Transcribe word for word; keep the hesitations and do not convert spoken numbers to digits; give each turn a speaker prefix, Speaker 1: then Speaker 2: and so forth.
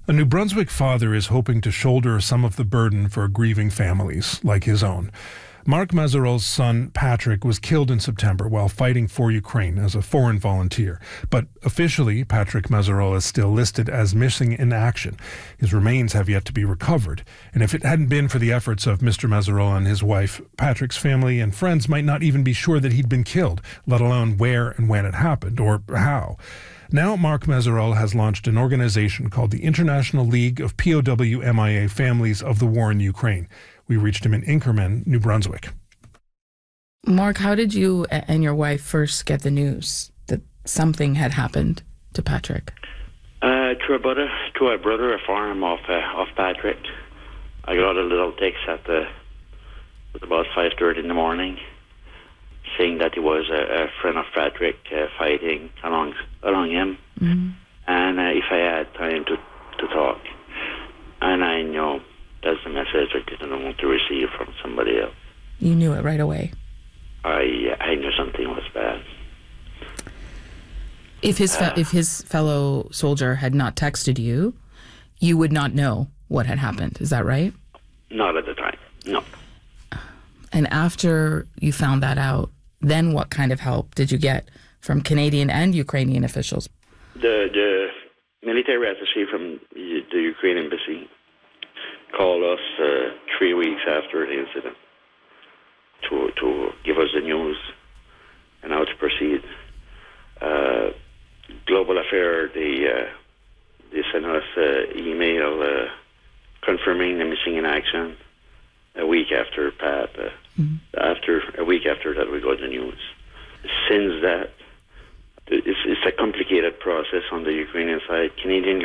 Speaker 1: A New Brunswick father is hoping to shoulder some of the burden for grieving families like his own. Mark Mazerol's son, Patrick, was killed in September while fighting for Ukraine as a foreign volunteer. But officially, Patrick Mazerol is still listed as missing in action. His remains have yet to be recovered. And if it hadn't been for the efforts of Mister Mazerol and his wife, Patrick's family and friends might not even be sure that he'd been killed, let alone where and when it happened, or how. Now Mark Mazerol has launched an organization called the International League of P O W M I A Families of the War in Ukraine. We reached him in Inkerman, New Brunswick.
Speaker 2: Mark, how did you and your wife first get the news that something had happened to Patrick?
Speaker 3: Uh, to, a brother, to a brother, a farm off, uh, off Patrick. I got a little text at, the, at about five thirty in the morning saying that he was a, a friend of Patrick uh, fighting along, along him. Mm-hmm. And uh, if I had time to, to talk. And I know that's the message I didn't want to receive from somebody else.
Speaker 2: You knew it right away.
Speaker 3: I I knew something was bad.
Speaker 2: If his fe-
Speaker 3: uh,
Speaker 2: if his fellow soldier had not texted you, you would not know what had happened. Is that right?
Speaker 3: Not at the time, no.
Speaker 2: And after you found that out, then what kind of help did you get from Canadian and Ukrainian officials?
Speaker 3: The the military attaché from the Ukraine embassy called us uh, three weeks after the incident to to give us the news and how to proceed. Uh, Global Affair, they uh, they sent us uh, email uh, confirming the missing in action a week after Pat. Uh, mm-hmm. After a week after that, we got the news. Since that, it's, it's a complicated process on the Ukrainian side. Canadian